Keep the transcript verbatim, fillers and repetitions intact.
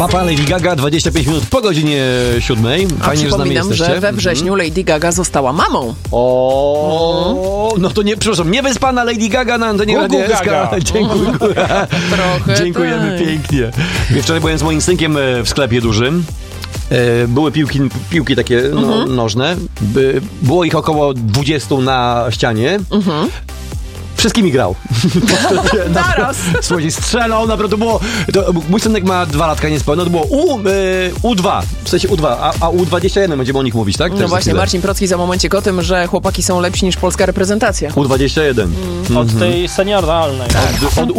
Papa, Lady Gaga, dwadzieścia pięć minut po godzinie siódmej. Fajnie, że z nami jesteście. Że we wrześniu Lady Gaga została mamą. O, no to nie, przepraszam, niewyspana Lady Gaga na antenie Radia S K. Dziękuję. Trochę Dziękujemy tak. pięknie. Wczoraj byłem z moim synkiem w sklepie dużym. Były piłki, piłki takie no, mhm. nożne. By, było ich około dwudziestu na ścianie. Mhm. Wszystkimi grał. Naraz. Słuchajcie, strzelał, naprawdę było... To, mój synek ma dwa latka niespełna, to było U, y, U dwa, w sensie U dwa, a, a U dwadzieścia jeden będziemy o nich mówić, tak? No właśnie, Marcin Procki za momencik o tym, że chłopaki są lepsi niż polska reprezentacja. U dwadzieścia jeden. Mm. Od tej senioralnej. Tak. Od, od